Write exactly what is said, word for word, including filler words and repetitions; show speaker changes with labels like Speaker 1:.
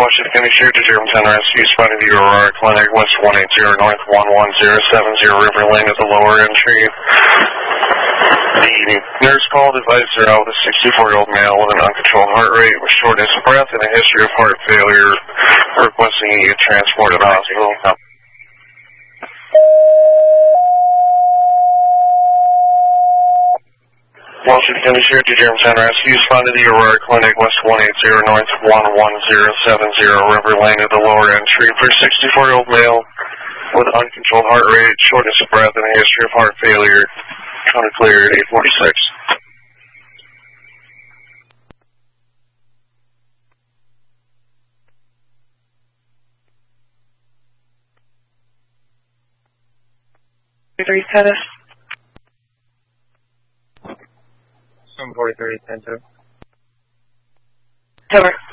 Speaker 1: Washington County Sheriff to German Town Rescue, spotted the Aurora Clinic, West one eighty North one one zero seven zero River Lane at the lower entry. The nurse called advised her out with a sixty-four-year-old male with an uncontrolled heart rate, with shortness of breath, and a history of heart failure, requesting he get transported to the hospital. Washington County Sheriff to German Town Rescue, spotted the Aurora Clinic, West one eighty North one one zero seven zero River Lane at the lower entry for a sixty-four-year-old male with uncontrolled heart rate, shortness of breath, and a history of heart failure. County clear at eight forty-six.
Speaker 2: Three status.
Speaker 3: seven forty-three, ten two.
Speaker 2: Over.